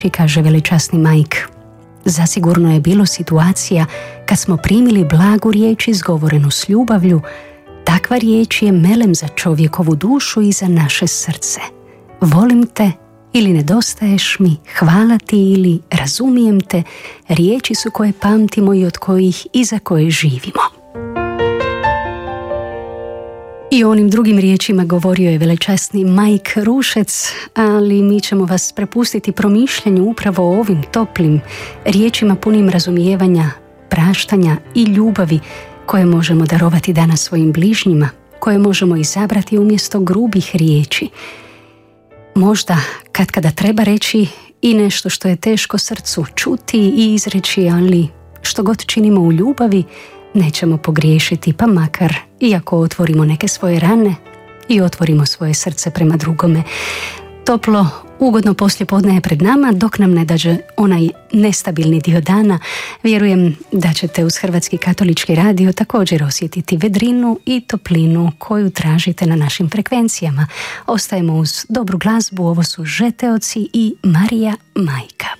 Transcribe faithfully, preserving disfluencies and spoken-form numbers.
I kaže velečasni Mike: zasigurno je bilo situacija kad smo primili blagu riječ izgovorenu s ljubavlju. Takva riječ je melem za čovjekovu dušu i za naše srce. Volim te ili nedostaješ mi, hvala ti ili razumijem te, riječi su koje pamtimo i od kojih i za koje živimo. I onim drugim riječima govorio je velečasni Mike Rušec, ali mi ćemo vas prepustiti promišljanju upravo o ovim toplim riječima punim razumijevanja, praštanja i ljubavi koje možemo darovati danas svojim bližnjima, koje možemo izabrati umjesto grubih riječi. Možda kad kada treba reći i nešto što je teško srcu čuti i izreći, ali što god činimo u ljubavi, nećemo pogriješiti, pa makar iako otvorimo neke svoje rane i otvorimo svoje srce prema drugome. Toplo, ugodno poslijepodne je pred nama, dok nam ne dođe onaj nestabilni dio dana. Vjerujem da ćete uz Hrvatski katolički radio također osjetiti vedrinu i toplinu koju tražite na našim frekvencijama. Ostajemo uz dobru glazbu, ovo su Žeteoci i Marija Majka.